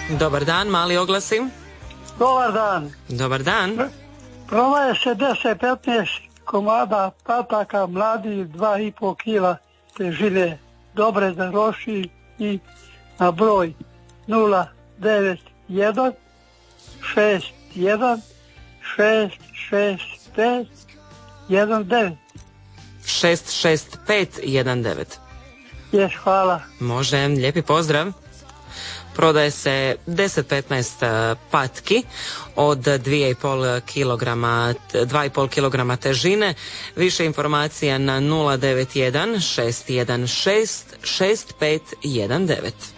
Dobar dan, mali oglasi. Dobar dan. Dobar dan. Prodaje se 10-15 komada pataka mladih 2,5 kila težine, dobre za roši i na broj 091 61 665 19. 66519. Jes, hvala. Može, lijepi pozdrav. Prodaje se 10-15 patki od 2,5 kg težine. Više informacija na 091 616 6519.